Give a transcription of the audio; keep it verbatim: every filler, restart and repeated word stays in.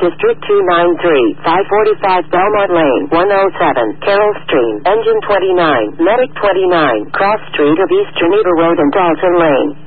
District two nine three, five forty-five Belmont Lane, one oh seven, Carroll Stream, Engine twenty-nine, Medic twenty-nine, Cross Street of East Geneva Road and Dalton Lane.